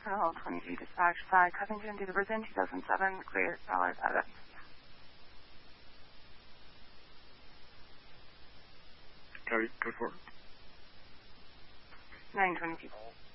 Hello, 22 dispatch 5, Covington, date of birth in 2007, clear, $5. Copy, go for it. 922.